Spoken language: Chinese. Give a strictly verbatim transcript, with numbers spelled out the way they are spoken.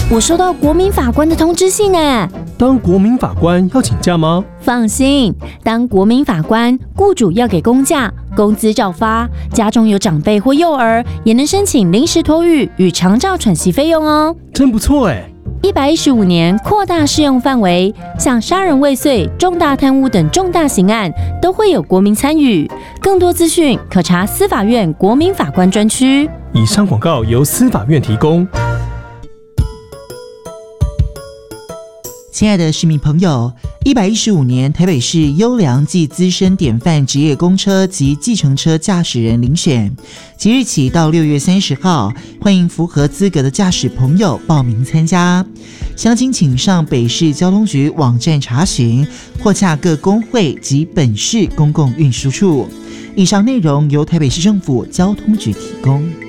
我收到国民法官的通知信哎。 当国民法官要请假吗？ 放心，当国民法官，雇主要给公假，工资照发，家中有长辈或幼儿，也能申请临时托育与长照喘息费用哦。 真不错哎！ 一百一十五年扩大适用范围，像杀人未遂、重大贪污等重大刑案都会有国民参与。更多资讯可查司法院国民法官专区。 以上广告由司法院提供。 亲爱的市民朋友，一百一十五年台北市优良暨资深典范职业公车及计程车驾驶人遴选，即日起到六月三十号，欢迎符合资格的驾驶朋友报名参加。详情请上北市交通局网站查询，或洽各工会及本市公共运输处。以上内容由台北市政府交通局提供。